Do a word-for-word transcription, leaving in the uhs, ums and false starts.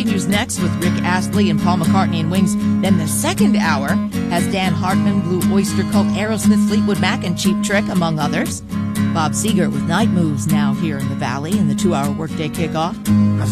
continues next with Rick Astley and Paul McCartney and Wings. Then the second hour has Dan Hartman, Blue Oyster Cult, Aerosmith, Fleetwood Mac, and Cheap Trick, among others. Bob Seger with Night Moves now here in the Valley in the two-hour workday kickoff.